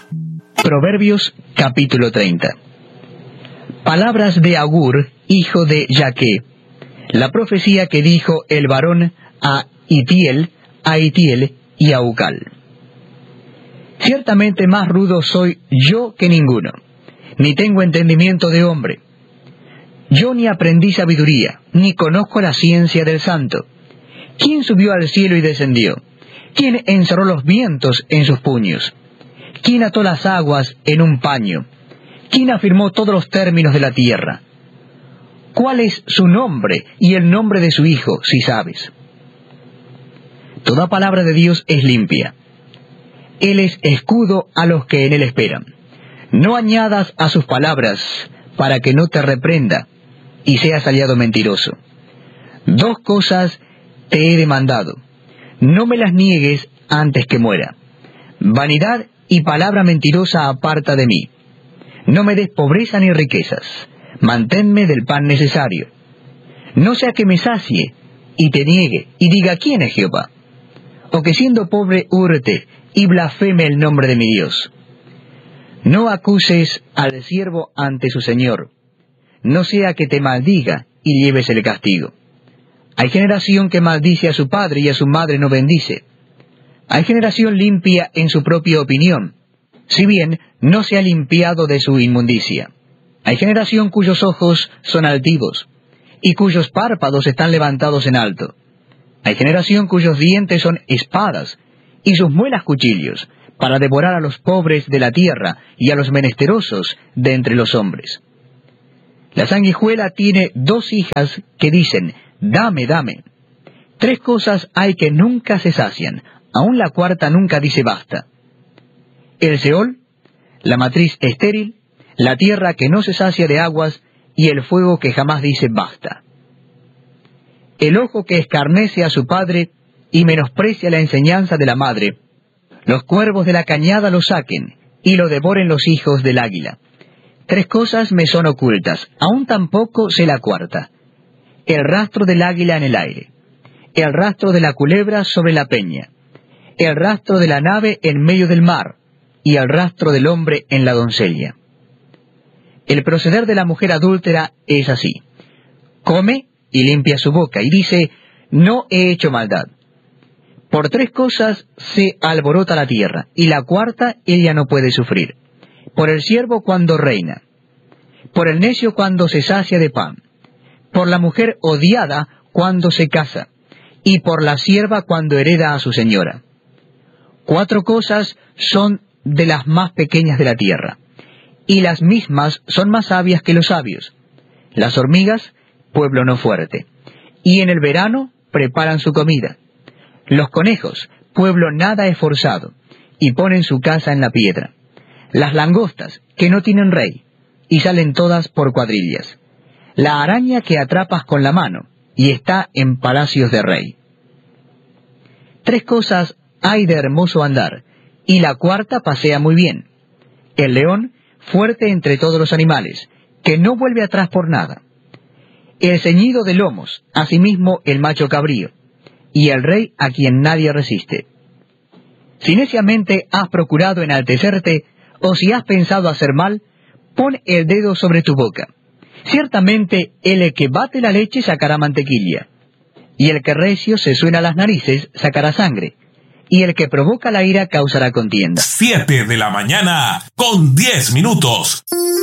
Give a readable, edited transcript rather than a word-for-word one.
Proverbios capítulo 30. Palabras de Agur, hijo de Jaque, la profecía que dijo el varón a Itiel y a Ucal. Ciertamente más rudo soy yo que ninguno, ni tengo entendimiento de hombre. Yo ni aprendí sabiduría, ni conozco la ciencia del santo. ¿Quién subió al cielo y descendió? ¿Quién encerró los vientos en sus puños? ¿Quién ató las aguas en un paño? ¿Quién afirmó todos los términos de la tierra? ¿Cuál es su nombre y el nombre de su hijo, si sabes? Toda palabra de Dios es limpia. Él es escudo a los que en él esperan. No añadas a sus palabras, para que no te reprenda, y seas hallado mentiroso. 2 cosas te he demandado. No me las niegues antes que muera. Vanidad y palabra mentirosa aparta de mí. No me des pobreza ni riquezas. Manténme del pan necesario. No sea que me sacie y te niegue y diga ¿quién es Jehová? O que siendo pobre hurte y blasfeme el nombre de mi Dios. No acuses al siervo ante su señor. No sea que te maldiga y lleves el castigo. Hay generación que maldice a su padre y a su madre no bendice. Hay generación limpia en su propia opinión, si bien no se ha limpiado de su inmundicia. Hay generación cuyos ojos son altivos, y cuyos párpados están levantados en alto. Hay generación cuyos dientes son espadas, y sus muelas cuchillos, para devorar a los pobres de la tierra y a los menesterosos de entre los hombres. La sanguijuela tiene 2 hijas que dicen, dame, dame. 3 cosas hay que nunca se sacian, aun la cuarta nunca dice basta. El Seol, la matriz estéril, la tierra que no se sacia de aguas, y el fuego que jamás dice basta. El ojo que escarnece a su padre y menosprecia la enseñanza de la madre, los cuervos de la cañada lo saquen, y lo devoren los hijos del águila. 3 cosas me son ocultas, aún tampoco sé la cuarta. El rastro del águila en el aire, el rastro de la culebra sobre la peña, el rastro de la nave en medio del mar, y el rastro del hombre en la doncella. El proceder de la mujer adúltera es así. Come y limpia su boca, y dice, no he hecho maldad. Por 3 cosas se alborota la tierra, y la cuarta ella no puede sufrir. Por el siervo cuando reina, por el necio cuando se sacia de pan, por la mujer odiada cuando se casa, y por la sierva cuando hereda a su señora. 4 cosas son de las más pequeñas de la tierra, y las mismas son más sabias que los sabios. Las hormigas, pueblo no fuerte, y en el verano preparan su comida. Los conejos, pueblo nada esforzado, y ponen su casa en la piedra. Las langostas, que no tienen rey, y salen todas por cuadrillas. La araña que atrapas con la mano, y está en palacios de rey. 3 cosas hay de hermoso andar, y la cuarta pasea muy bien. El león, fuerte entre todos los animales, que no vuelve atrás por nada. El ceñido de lomos, asimismo el macho cabrío, y el rey a quien nadie resiste. Si neciamente has procurado enaltecerte, o si has pensado hacer mal, pon el dedo sobre tu boca. Ciertamente el que bate la leche sacará mantequilla, y el que recio se suena las narices sacará sangre, y el que provoca la ira causará contienda. 7 de la mañana, con 10 minutos.